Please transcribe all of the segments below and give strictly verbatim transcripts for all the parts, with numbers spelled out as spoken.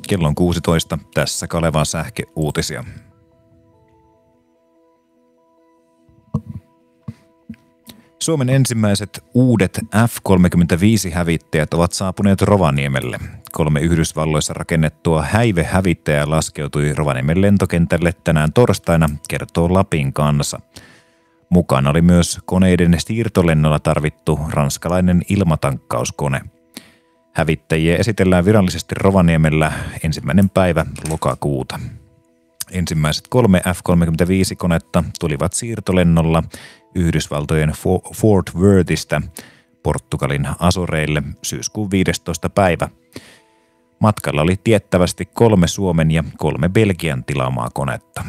Kello on kuusitoista. Tässä Kalevan sähköuutisia. Suomen ensimmäiset uudet F kolmekymmentäviisi-hävittäjät ovat saapuneet Rovaniemelle. Kolme Yhdysvalloissa rakennettua häivehävittäjää laskeutui Rovaniemen lentokentälle tänään torstaina, kertoo Lapin Kansa. Mukana oli myös koneiden siirtolennolla tarvittu ranskalainen ilmatankkauskone. Hävittäjiä esitellään virallisesti Rovaniemellä ensimmäinen päivä lokakuuta. Ensimmäiset kolme F kolmekymmentäviisi-konetta tulivat siirtolennolla Yhdysvaltojen Fort Worthistä Portugalin Azoreille syyskuun viidestoista päivä. Matkalla oli tiettävästi kolme Suomen ja kolme Belgian tilaamaa konetta.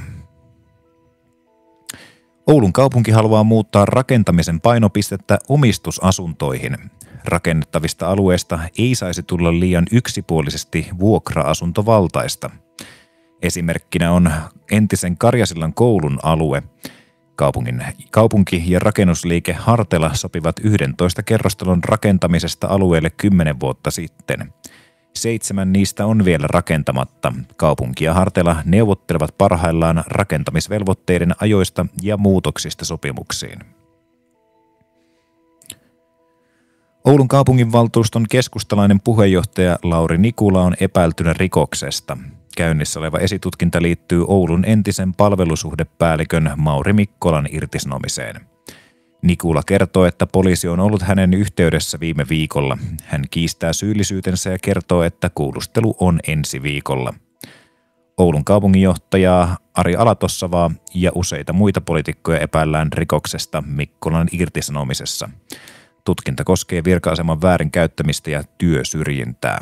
Oulun kaupunki haluaa muuttaa rakentamisen painopistettä omistusasuntoihin. Rakennettavista alueista ei saisi tulla liian yksipuolisesti vuokra-asuntovaltaista. Esimerkkinä on entisen Karjasillan koulun alue. Kaupungin, kaupunki ja rakennusliike Hartela sopivat yhdentoista kerrostalon rakentamisesta alueelle kymmenen vuotta sitten. Seitsemän niistä on vielä rakentamatta. Kaupunki ja Hartela neuvottelevat parhaillaan rakentamisvelvoitteiden ajoista ja muutoksista sopimuksiin. Oulun kaupunginvaltuuston keskustalainen puheenjohtaja Lauri Nikula on epäiltynä rikoksesta. Käynnissä oleva esitutkinta liittyy Oulun entisen palvelusuhdepäällikön Mauri Mikkolan irtisanomiseen. Nikula kertoo, että poliisi on ollut hänen yhteydessä viime viikolla. Hän kiistää syyllisyytensä ja kertoo, että kuulustelu on ensi viikolla. Oulun kaupunginjohtajaa Ari Alatossavaa ja useita muita poliitikkoja epäillään rikoksesta Mikkolan irtisanomisessa. Tutkinta koskee virka-aseman väärinkäyttämistä ja työsyrjintää.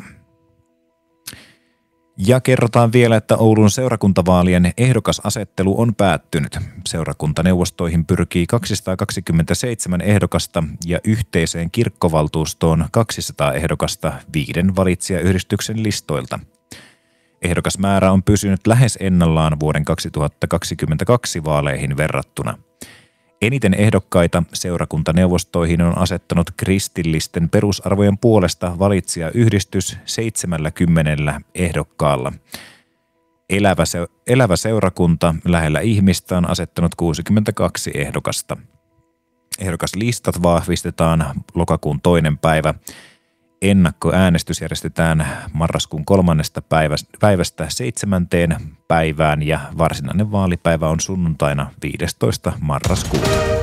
Ja kerrotaan vielä, että Oulun seurakuntavaalien ehdokasasettelu on päättynyt. Seurakuntaneuvostoihin pyrkii kaksisataakaksikymmentäseitsemän ehdokasta ja yhteiseen kirkkovaltuustoon kaksisataa ehdokasta viiden valitsijayhdistyksen listoilta. Ehdokasmäärä on pysynyt lähes ennallaan vuoden kaksituhattakaksikymmentäkaksi vaaleihin verrattuna. Eniten ehdokkaita seurakuntaneuvostoihin on asettanut kristillisten perusarvojen puolesta valitsijayhdistys seitsemänkymmentä ehdokkaalla. Elävä, se, elävä seurakunta lähellä ihmistä on asettanut kuusikymmentäkaksi ehdokasta. Ehdokaslistat vahvistetaan lokakuun toinen päivä. Ennakkoäänestys järjestetään marraskuun kolmannesta päivästä seitsemänteen päivään ja varsinainen vaalipäivä on sunnuntaina viidestoista marraskuuta.